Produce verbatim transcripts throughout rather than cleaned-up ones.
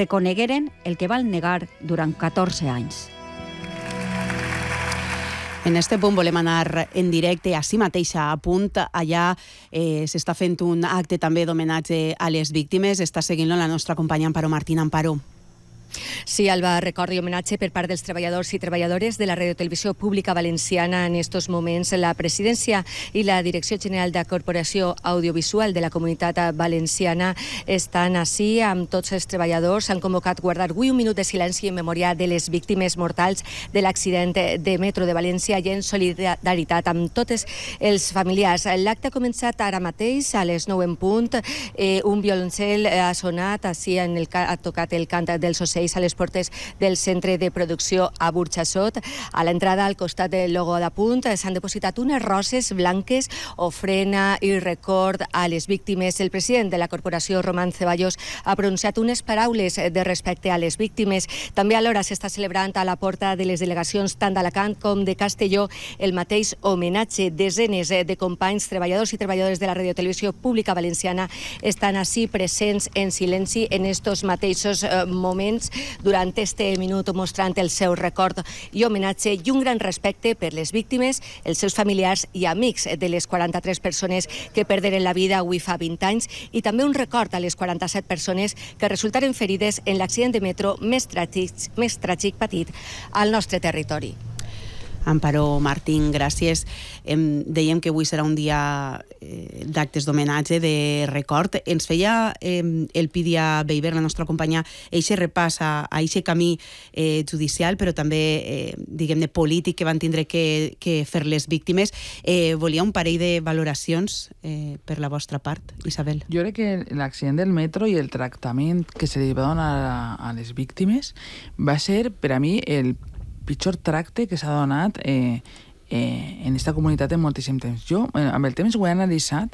reconegueren el que van negar durant catorze anys. En este punt volem anar en directe a si mateixa a Punt. Allà eh, s'està fent un acte també d'homenatge a les víctimes. Està seguint-lo la nostra companya Amparo Martín. Amparo. Sí, Alba, record i homenatge per part dels treballadors i treballadores de la Radiotelevisió Pública Valenciana. En estos moments, la presidència i la Direcció General de Corporació Audiovisual de la Comunitat Valenciana estan ací amb tots els treballadors. Han convocat guardar avui un minut de silenci en memòria de les víctimes mortals de l'accident de metro de València i en solidaritat amb tots els familiars. L'acte ha començat ara mateix, a les nou en punt. Eh, un violoncel ha sonat, ací en el, ha tocat el cant dels ocells a les portes del centre de producció a Burxassot. A l'entrada, al costat del logo de Punt, s'han depositat unes roses blanques, ofrena i record a les víctimes. El president de la corporació, Román Ceballos, ha pronunciat unes paraules de respecte a les víctimes. També alhora s'està celebrant a la porta de les delegacions tant d'Alacant com de Castelló el mateix homenatge. Desenes de companys, treballadors i treballadores de la Radiotelevisió Pública Valenciana estan ací presents en silenci en estos mateixos moments durant este minut, mostrant el seu record i homenatge i un gran respecte per les víctimes, els seus familiars i amics de les quaranta-tres persones que perderen la vida avui fa vint anys, i també un record a les quaranta-set persones que resultaren ferides en l'accident de metro més tràgic, més tràgic patit al nostre territori. Amparo Martín, gràcies. Em, dèiem que avui serà un dia eh, d'actes d'homenatge, de record. Ens feia eh, el Pídia Beiber, la nostra companya, eixe repàs a eixe camí eh, judicial, però també, eh, diguem-ne, polític que van tindre que, que fer les víctimes. Eh, volia un parell de valoracions eh, per la vostra part, Isabel. Jo crec que l'accident del metro i el tractament que se li va donar a, a les víctimes va ser, per a mi, el pitjor tracte que s'ha donat eh, eh, en aquesta comunitat en moltíssim temps. Jo, eh, amb el temps, ho he analitzat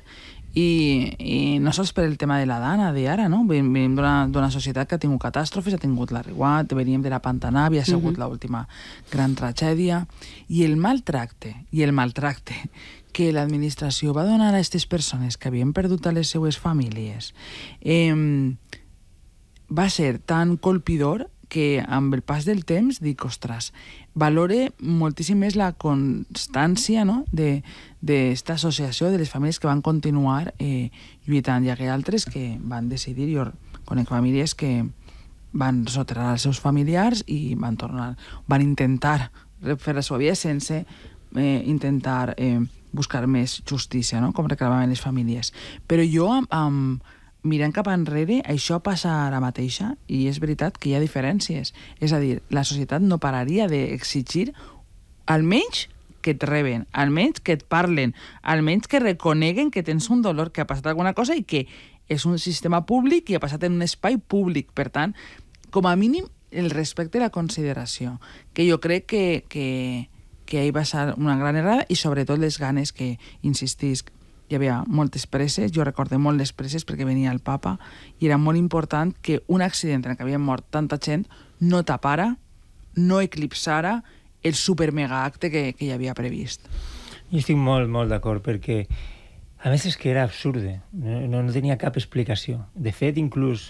i, i no sols per el tema de la Dana d'ara, no? Venim d'una societat que ha tingut catàstrofes, ha tingut la Riuat, veníem de la Pantanà, havia sigut uh-huh. l'última gran tragèdia, i el maltracte, i el maltracte que l'administració va donar a aquestes persones que havien perdut a les seues famílies eh, va ser tan colpidor que amb el pas del temps dic, ostres, valore moltíssim més la constància, no?, d'esta associació de les famílies que van continuar eh, lluitant. Hi ha altres que van decidir, jo conec famílies que van soterrar els seus familiars i van tornar, van intentar fer la seva vida sense eh, intentar eh, buscar més justícia, no?, com reclamaven les famílies. Però jo amb, amb mirant cap enrere, això passa ara mateixa i és veritat que hi ha diferències. És a dir, la societat no pararia d'exigir almenys que et reben, almenys que et parlen, almenys que reconeguen que tens un dolor, que ha passat alguna cosa i que és un sistema públic i ha passat en un espai públic. Per tant, com a mínim, el respecte i la consideració, que jo crec que, que, que ahir va ser una gran errada i sobretot les ganes que, insistisc, hi havia moltes presses, jo recordé molt les presses perquè venia el papa i era molt important que un accident en què havia mort tanta gent no tapara, no eclipsara el super-mega acte que, que hi havia previst. Jo estic molt, molt d'acord perquè a més és que era absurde, no, no tenia cap explicació. De fet, inclús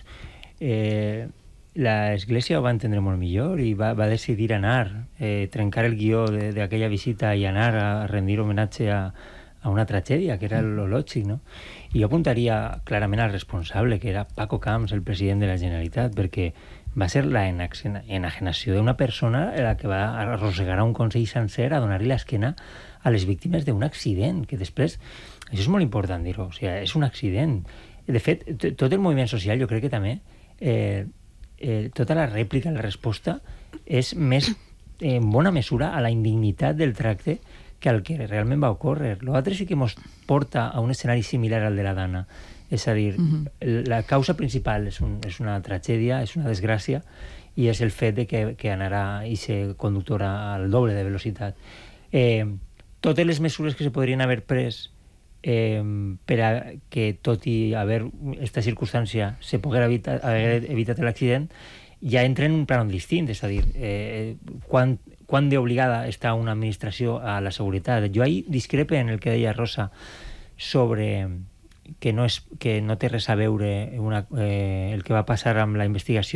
eh, l'Església ho va entendre molt millor i va, va decidir anar, eh, trencar el guió d'aquella visita i anar a rendir homenatge a a una tragèdia, que era lo lògic, no? I jo apuntaria clarament al responsable, que era Paco Camps, el president de la Generalitat, perquè va ser la enajenació d'una persona la que va arrossegar a un consell sencer a donar-li l'esquena a les víctimes d'un accident, que després, això és molt important dir-ho, o sigui, és un accident. De fet, tot el moviment social, jo crec que també, eh, eh, tota la rèplica, la resposta, és més, eh, en bona mesura, a la indignitat del tracte que el que realment va ocórrer. L'altre sí que ens porta a un escenari similar al de la Dana. És a dir, uh-huh. la causa principal és, un, és una tragèdia, és una desgràcia, i és el fet de que, que anarà aquest conductor al doble de velocitat. Eh, totes les mesures que se podrien haver pres eh, per a que, tot i haver aquesta circumstància, se pogués evitar, haver evitat l'accident, ja entren en un plànol distint, és a dir, eh, quan quan d'obligada està una administració a la seguretat. Jo ahir discrepe en el que deia Rosa sobre que no, és, que no té res a veure una, eh, el que va passar amb la investigació